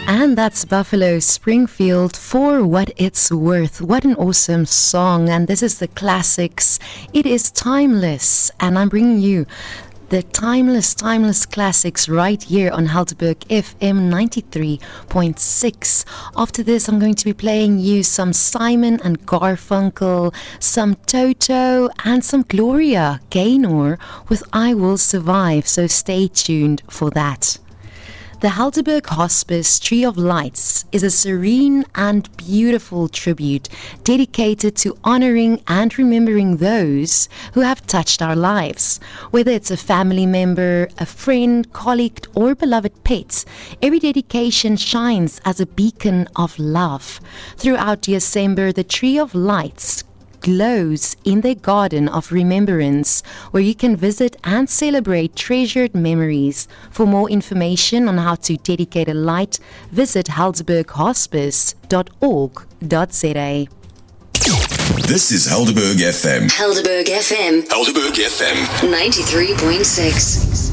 And that's Buffalo Springfield for What It's Worth. What an awesome song. And this is the classics. It is timeless. And I'm bringing you the timeless classics right here on Helderberg FM 93.6. After this, I'm going to be playing you some Simon and Garfunkel, some Toto, and some Gloria Gaynor with I Will Survive. So stay tuned for that. The Helderberg Hospice Tree of Lights is a serene and beautiful tribute dedicated to honoring and remembering those who have touched our lives. Whether it's a family member, a friend, colleague, or beloved pet, every dedication shines as a beacon of love. Throughout December, the Tree of Lights glows in their garden of remembrance, where you can visit and celebrate treasured memories. For more information on how to dedicate a light, visit helderberghospice.org.za. This is Helderberg FM. Helderberg FM. Helderberg FM. 93.6.